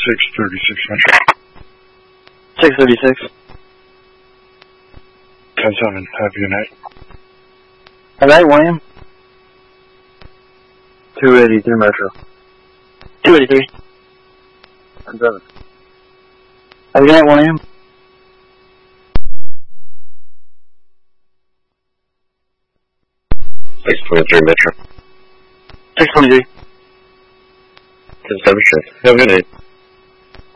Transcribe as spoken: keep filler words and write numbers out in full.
six thirty-six Metro. six thirty-six. ten seven, have a good night. All right, William. two eighty-three Metro. two eighty-three. ten seven. Have a good night, William. six twenty-three Metro. six twenty-three. ten seven, have a good night.